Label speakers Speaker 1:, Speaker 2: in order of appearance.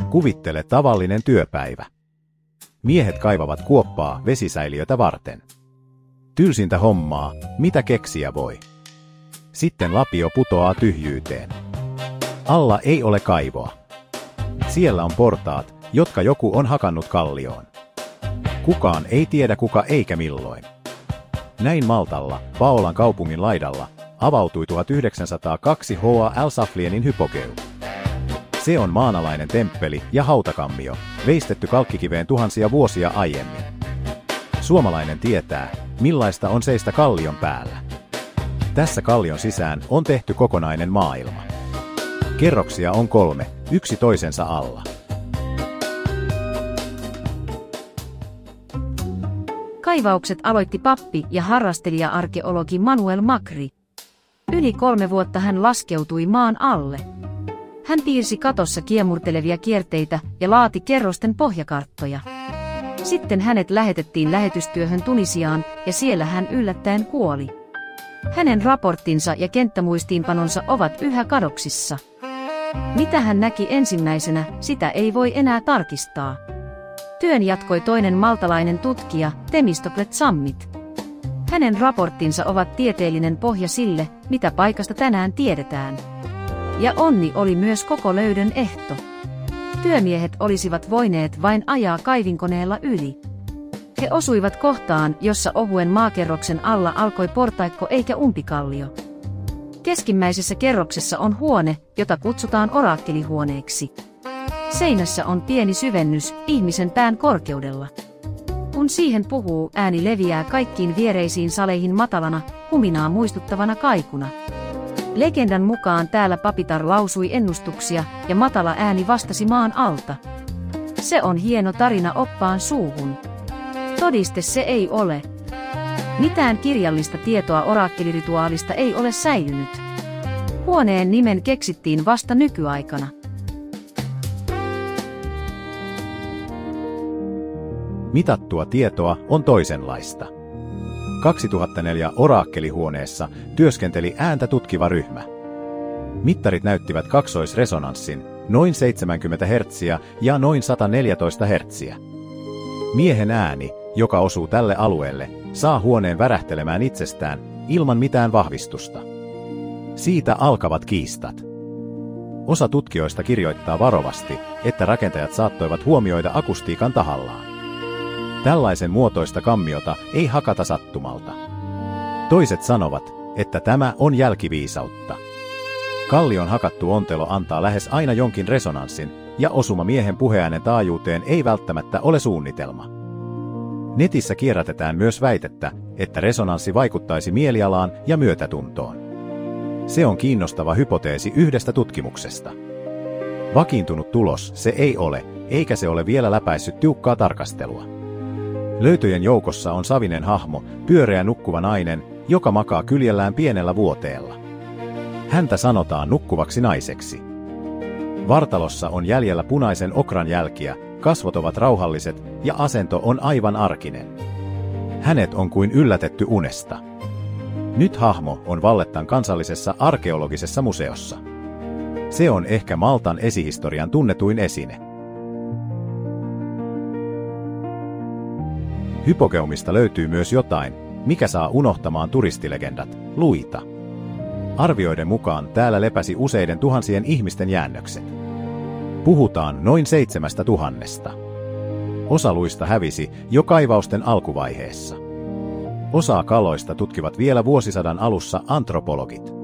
Speaker 1: Kuvittele tavallinen työpäivä. Miehet kaivavat kuoppaa vesisäiliötä varten. Tylsintä hommaa, mitä keksiä voi. Sitten lapio putoaa tyhjyyteen. Alla ei ole kaivoa. Siellä on portaat, jotka joku on hakannut kallioon. Kukaan ei tiedä kuka eikä milloin. Näin Maltalla, Paolan kaupungin laidalla, avautui 1902 H.A. Saflienin hypogeu. Se on maanalainen temppeli ja hautakammio, veistetty kalkkikiveen tuhansia vuosia aiemmin. Suomalainen tietää, millaista on seistä kallion päällä. Tässä kallion sisään on tehty kokonainen maailma. Kerroksia on 3, yksi toisensa alla.
Speaker 2: Kaivaukset aloitti pappi ja harrastelija-arkeologi Manuel Macri. Yli 3 vuotta hän laskeutui maan alle. Hän piirsi katossa kiemurtelevia kierteitä ja laati kerrosten pohjakarttoja. Sitten hänet lähetettiin lähetystyöhön Tunisiaan ja siellä hän yllättäen kuoli. Hänen raporttinsa ja kenttämuistiinpanonsa ovat yhä kadoksissa. Mitä hän näki ensimmäisenä, sitä ei voi enää tarkistaa. Työn jatkoi toinen maltalainen tutkija, Themistokles Tsammit. Hänen raporttinsa ovat tieteellinen pohja sille, mitä paikasta tänään tiedetään. Ja onni oli myös koko löydön ehto. Työmiehet olisivat voineet vain ajaa kaivinkoneella yli. He osuivat kohtaan, jossa ohuen maakerroksen alla alkoi portaikko eikä umpikallio. Keskimmäisessä kerroksessa on huone, jota kutsutaan oraakkelihuoneeksi. Seinässä on pieni syvennys ihmisen pään korkeudella. Kun siihen puhuu, ääni leviää kaikkiin viereisiin saleihin matalana, huminaa muistuttavana kaikuna. Legendan mukaan täällä papitar lausui ennustuksia ja matala ääni vastasi maan alta. Se on hieno tarina oppaan suuhun. Todiste se ei ole. Mitään kirjallista tietoa oraakkelirituaalista ei ole säilynyt. Huoneen nimen keksittiin vasta nykyaikana.
Speaker 1: Mitattua tietoa on toisenlaista. 2004 oraakkelihuoneessa työskenteli ääntä tutkiva ryhmä. Mittarit näyttivät kaksoisresonanssin, noin 70 Hz ja noin 114 Hz. Miehen ääni, joka osuu tälle alueelle, saa huoneen värähtelemään itsestään, ilman mitään vahvistusta. Siitä alkavat kiistat. Osa tutkijoista kirjoittaa varovasti, että rakentajat saattoivat huomioida akustiikan tahallaan. Tällaisen muotoista kammiota ei hakata sattumalta. Toiset sanovat, että tämä on jälkiviisautta. Kallion hakattu ontelo antaa lähes aina jonkin resonanssin, ja osuma miehen puheäänen taajuuteen ei välttämättä ole suunnitelma. Netissä kierrätetään myös väitettä, että resonanssi vaikuttaisi mielialaan ja myötätuntoon. Se on kiinnostava hypoteesi yhdestä tutkimuksesta. Vakiintunut tulos se ei ole, eikä se ole vielä läpäissyt tiukkaa tarkastelua. Löytöjen joukossa on savinen hahmo, pyöreä nukkuva nainen, joka makaa kyljellään pienellä vuoteella. Häntä sanotaan nukkuvaksi naiseksi. Vartalossa on jäljellä punaisen okran jälkiä, kasvot ovat rauhalliset ja asento on aivan arkinen. Hänet on kuin yllätetty unesta. Nyt hahmo on Vallettan kansallisessa arkeologisessa museossa. Se on ehkä Maltan esihistorian tunnetuin esine. Hypogeumista löytyy myös jotain, mikä saa unohtamaan turistilegendat, luita. Arvioiden mukaan täällä lepäsi useiden tuhansien ihmisten jäännökset. Puhutaan noin 7 000. Osa luista hävisi jo kaivausten alkuvaiheessa. Osaa kaloista tutkivat vielä vuosisadan alussa antropologit.